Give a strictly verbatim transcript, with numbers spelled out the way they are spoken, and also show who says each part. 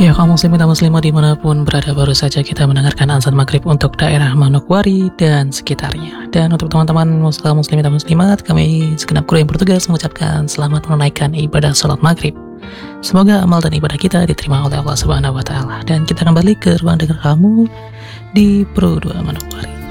Speaker 1: Ya, kaum muslimin dan muslimah dimanapun berada, baru saja kita mendengarkan azan maghrib untuk daerah Manokwari dan sekitarnya. Dan untuk teman-teman muslim muslimin dan muslimat, kami segenap kru yang bertugas mengucapkan selamat menunaikan ibadah sholat maghrib. Semoga amal dan ibadah kita diterima oleh Allah Subhanahu Wa Taala. Dan kita kembali ke ruang dengar kamu di Pro dua Manokwari.